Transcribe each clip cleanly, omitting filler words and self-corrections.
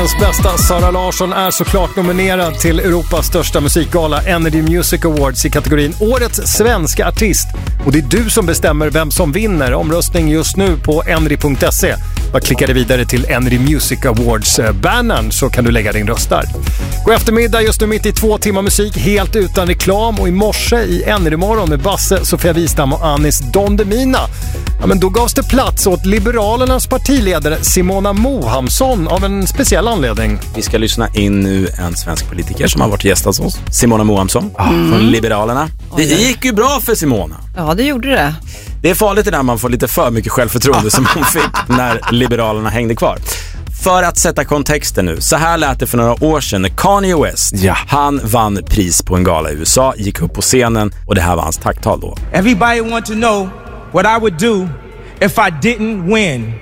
Bästa Sara Larsson är såklart nominerad till Europas största musikgala Energy Music Awards i kategorin Årets svenska artist. Och det är du som bestämmer vem som vinner. Omröstning just nu på energy.se. Bara klickar du vidare till Energy Music Awards-bannern så kan du lägga din röst där. God eftermiddag, just nu mitt i 2 timmar musik helt utan reklam. Och i morse i Energy-morgon med Basse, Sofia Wistam och Anis Don Demina. Ja, men då gavs det plats åt Liberalernas partiledare Simona Mohamsson av en speciell anledning. Vi ska lyssna in nu en svensk politiker som har varit gäst hos oss. Simona Mohamsson från Liberalerna. Det gick ju bra för Simona. Ja, det gjorde det. Det är farligt när man får lite för mycket självförtroende som hon fick när Liberalerna hängde kvar. För att sätta kontexten nu, så här lät det för några år sedan när Kanye West, han vann pris på en gala i USA, gick upp på scenen och det här var hans tacktal då. Everybody want to know what I would do if I didn't win.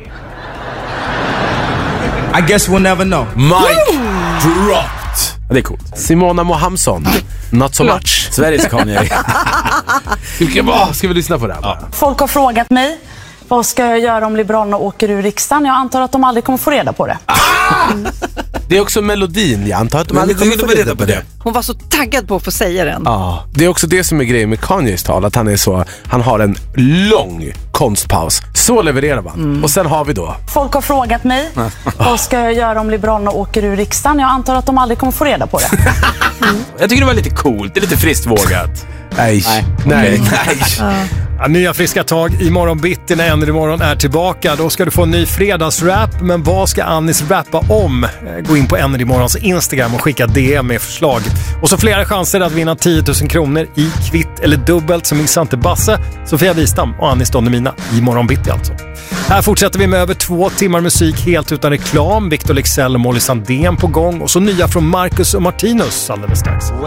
I guess we'll never know. Mike dropped. Det är coolt. Simona Mohamsson, not so much. Sveriges Kanye. Ska vi lyssna på det här? Ja. Folk har frågat mig, vad ska jag göra om Liberalerna åker ur riksdagen? Jag antar att de aldrig kommer få reda på det. Det är också melodin, jag antar att de aldrig kommer få reda på det. Hon var så taggad på att få säga den. Ja, det är också det som är grejen med Kanyes tal, att han har en lång konstpaus. Så levererar man. Och sen har vi då. Folk har frågat mig, vad ska jag göra om Liberalerna åker ur riksdagen? Jag antar att de aldrig kommer få reda på det. Jag tycker det var lite coolt, det är lite friskt vågat. Nej. Ja, nya friska tag i morgon bitti när Energy-morgon är tillbaka. Då ska du få en ny fredagsrap. Men vad ska Anis rappa om? Gå in på Energy-morgons Instagram och skicka DM med förslag. Och så flera chanser att vinna 10 000 kronor i kvitt eller dubbelt. Så missa inte Basse, Sofia Wistam och Anis Don Demina i morgon bitti alltså. Här fortsätter vi med över 2 timmar musik helt utan reklam. Victor Leksell och Molly Sandén på gång. Och så nya från Marcus och Martinus alldeles strax.